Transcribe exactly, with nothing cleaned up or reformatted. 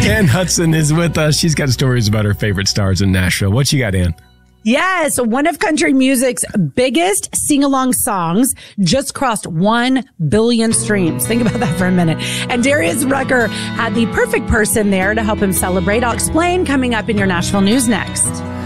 Ann Hudson is with us. She's got stories about her favorite stars in Nashville. What you got, Ann? Yes, one of country music's biggest sing-along songs just crossed one billion streams. Think about that for a minute. And Darius Rucker had the perfect person there to help him celebrate. I'll explain coming up in your Nashville News next.